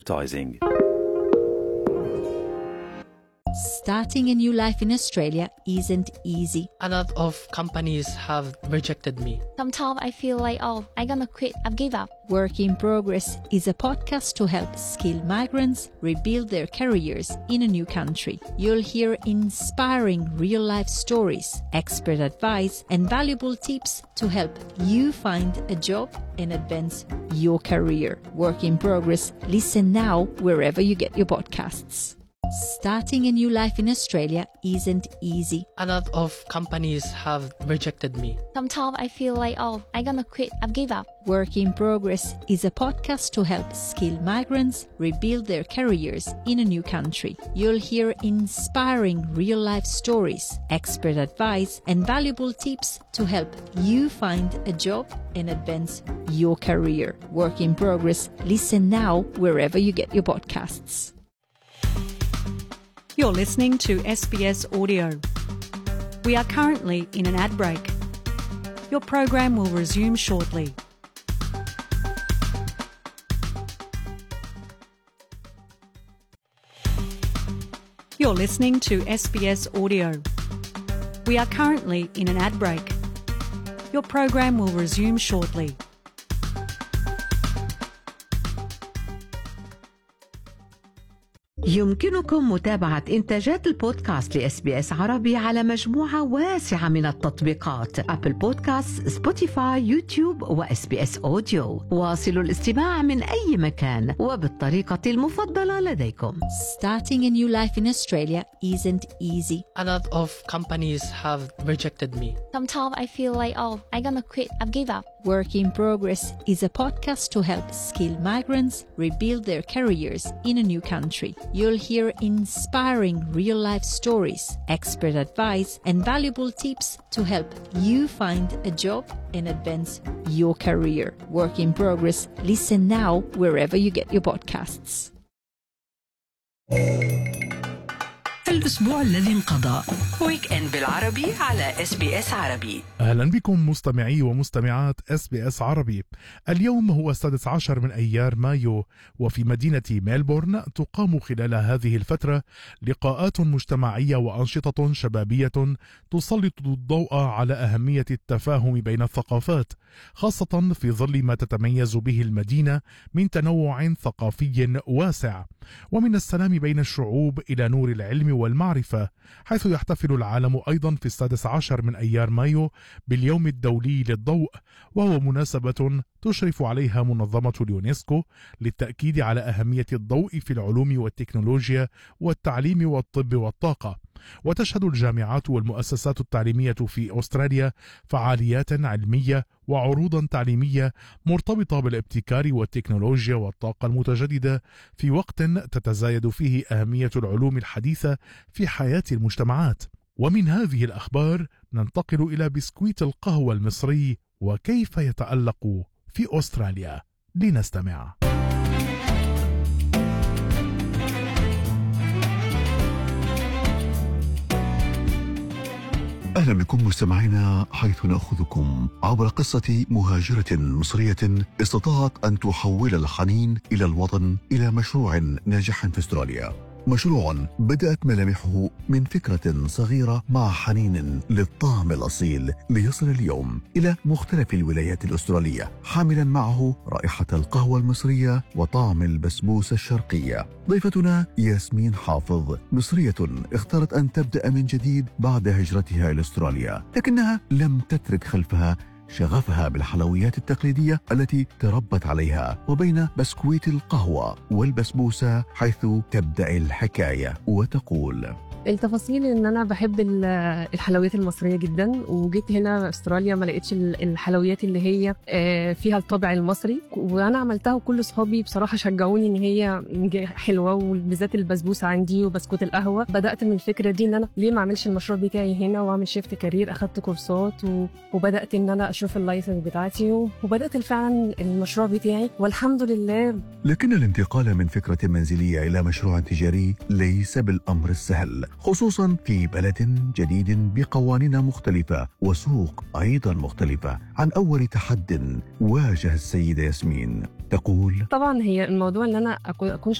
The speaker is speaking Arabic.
advertising. Starting a new life in Australia isn't easy. A lot of companies have rejected me. Sometimes I feel like, I'm gonna quit, I've give up. Work in Progress is a podcast to help skilled migrants rebuild their careers in a new country. You'll hear inspiring real-life stories, expert advice, and valuable tips to help you find a job and advance your career. Work in Progress. Listen now wherever you get your podcasts. Starting a new life in Australia isn't easy. A lot of companies have rejected me. Sometimes I feel like, I'm gonna quit, I've give up. Work in Progress is a podcast to help skilled migrants rebuild their careers in a new country. You'll hear inspiring real-life stories, expert advice, and valuable tips to help you find a job and advance your career. Work in Progress. Listen now wherever you get your podcasts. You're listening to SBS Audio. We are currently in an ad break. Your program will resume shortly. You're listening to SBS Audio. We are currently in an ad break. Your program will resume shortly. يمكنكم متابعة إنتاجات البودكاست لإس بي إس عربي على مجموعة واسعة من التطبيقات: أبل بودكاست، سبوتيفاي، يوتيوب وإس بي إس أوديو. واصلوا الاستماع من أي مكان وبالطريقة المفضلة لديكم. Starting a new life in Australia isn't easy. A lot of companies have rejected me. Sometimes I feel like, I'm gonna quit, I've give up. Work in Progress is a podcast to help skilled migrants rebuild their careers in a new country. You'll hear inspiring real-life stories, expert advice, and valuable tips to help you find a job and advance your career. Work in Progress. Listen now wherever you get your podcasts. الأسبوع الذي انقضى ويك إند بالعربي على اس بي اس عربي. أهلا بكم مستمعي ومستمعات اس بي اس عربي. اليوم هو 16 من أيار مايو، وفي مدينة ميلبورن تقام خلال هذه الفترة لقاءات مجتمعية وأنشطة شبابية تسلط الضوء على أهمية التفاهم بين الثقافات، خاصة في ظل ما تتميز به المدينة من تنوع ثقافي واسع، ومن السلام بين الشعوب إلى نور العلم والمعرفة، حيث يحتفل العالم أيضا في 16 من أيار مايو باليوم الدولي للضوء، وهو مناسبة تشرف عليها منظمة اليونسكو للتأكيد على أهمية الضوء في العلوم والتكنولوجيا والتعليم والطب والطاقة. وتشهد الجامعات والمؤسسات التعليمية في أستراليا فعاليات علمية وعروضا تعليمية مرتبطة بالابتكار والتكنولوجيا والطاقة المتجددة، في وقت تتزايد فيه أهمية العلوم الحديثة في حياة المجتمعات. ومن هذه الأخبار ننتقل إلى بسكويت القهوة المصري وكيف يتألق في أستراليا. لنستمع. أهلا بكم مستمعينا، حيث نأخذكم عبر قصة مهاجرة مصرية استطاعت أن تحول الحنين إلى الوطن إلى مشروع ناجح في أستراليا. مشروع بدأت ملامحه من فكرة صغيرة مع حنين للطعم الأصيل، ليصل اليوم إلى مختلف الولايات الأسترالية حاملا معه رائحة القهوة المصرية وطعم البسبوسة الشرقية. ضيفتنا ياسمين حافظ مصرية اختارت أن تبدأ من جديد بعد هجرتها إلى أستراليا، لكنها لم تترك خلفها شغفها بالحلويات التقليدية التي تربت عليها، وبين بسكويت القهوة والبسبوسة حيث تبدأ الحكاية وتقول: التفاصيل ان انا بحب الحلويات المصريه جدا، وجيت هنا استراليا ما لقيتش الحلويات اللي هي فيها الطابع المصري، وانا عملتها وكل اصحابي بصراحه شجعوني ان هي حلوه، وبالذات البسبوسه عندي وبسكوت القهوه. بدات من الفكره دي ان انا ليه ما اعملش المشروع بتاعي هنا واعمل شيفت كارير. اخدت كورسات وبدات ان انا اشوف اللايسنس بتاعتي، وبدات فعلا المشروع بتاعي والحمد لله. لكن الانتقال من فكره منزليه الى مشروع تجاري ليس بالامر السهل، خصوصا في بلد جديد بقوانين مختلفة وسوق أيضا مختلفة. عن أول تحد واجه السيدة ياسمين تقول: طبعا هي الموضوع ان انا اكون